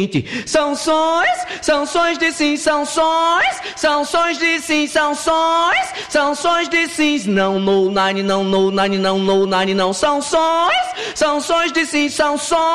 São sons de sim, são sons de sim, são sons de sim, não no nine, não no nine, não no nine, não são sons de sim, são sons.